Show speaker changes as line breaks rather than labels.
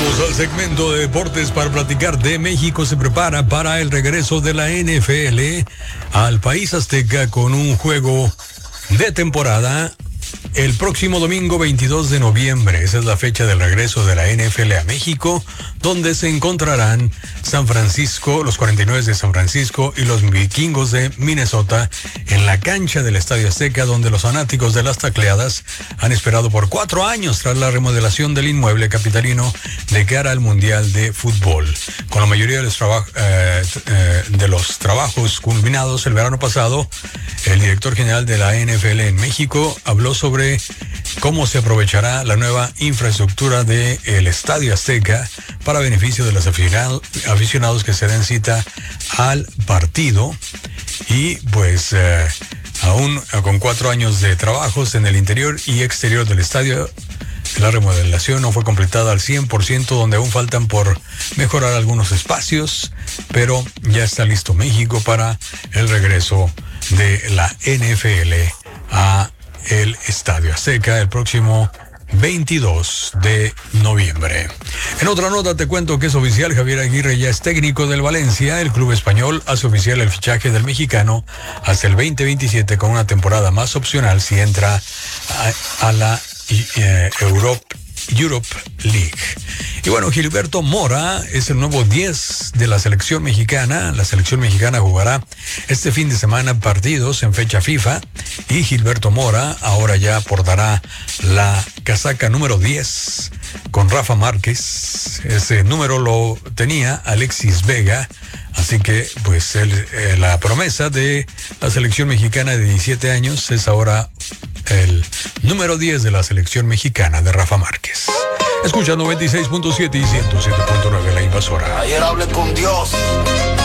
Vamos al segmento de deportes para platicar de México. Se prepara para el regreso de la NFL al país azteca con un juego de temporada el próximo domingo 22 de noviembre. Esa es la fecha del regreso de la NFL a México, donde se encontrarán San Francisco, los 49 de San Francisco y los vikingos de Minnesota en la cancha del Estadio Azteca, donde los fanáticos de las tacleadas han esperado por 4 años tras la remodelación del inmueble capitalino de cara al Mundial de Fútbol. Con la mayoría de los trabajos culminados el verano pasado, el director general de la NFL en México habló sobre cómo se aprovechará la nueva infraestructura del Estadio Azteca para beneficio de los aficionados que se den cita al partido. Y pues aún con 4 años de trabajos en el interior y exterior del estadio, la remodelación no fue completada al 100%, donde aún faltan por mejorar algunos espacios, pero ya está listo México para el regreso de la NFL a el Estadio Azteca el próximo 22 de noviembre. En otra nota te cuento que es oficial, Javier Aguirre ya es técnico del Valencia. El club español hace oficial el fichaje del mexicano hasta el 2027 con una temporada más opcional si entra a la Europe League. Y bueno, Gilberto Mora es el nuevo 10 de la selección mexicana. La selección mexicana jugará este fin de semana partidos en fecha FIFA y Gilberto Mora ahora ya portará la casaca número 10 con Rafa Márquez. Ese número lo tenía Alexis Vega, así que pues la promesa de la selección mexicana de 17 años es ahora el número 10 de la selección mexicana de Rafa Márquez. Escucha 96.7 y 107.9 La Invasora.
Ayer hablé con Dios